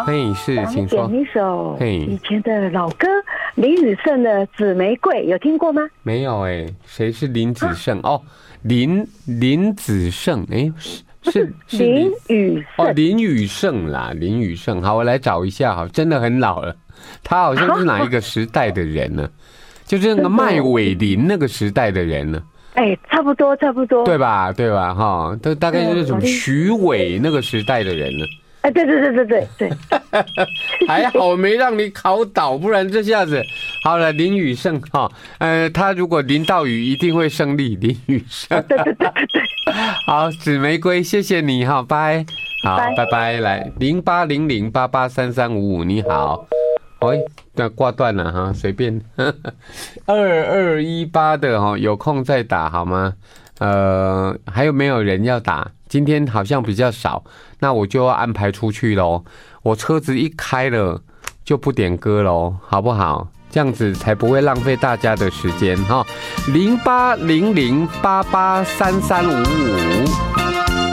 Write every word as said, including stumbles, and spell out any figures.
嘿，是，请说。 点一首嘿以前的老歌，林雨胜的《紫玫瑰》，有听过吗？ 没有哎、欸，谁是林子胜？啊、哦，林林子胜，哎、欸，是是是林雨胜哦，林雨胜啦，林雨胜。好，我来找一下，好，真的很老了，他好像是哪一个时代的人呢？就是那个麦伟林那个时代的人呢？ 哎、欸，差不多，差不多， 对吧？对吧？哈，都大概就是什么徐伟那个时代的人呢？ 哎，对对对对对对， 还好没让你考倒，不然这下子好了。林雨胜哈，呃，他如果淋到雨，一定会胜利。林雨胜， 对对对对对， 好，紫玫瑰，谢谢你哈，拜，好， 拜拜拜，来零八零零八八三三五五，你好，喂，那挂断了哈，随便，二二一八的哈，有空再打好吗？呃，还有没有人要打？今天好像比较少，那我就要安排出去咯。我车子一开了就不点歌咯，好不好？这样子才不会浪费大家的时间哈。零八零零八八三三五五。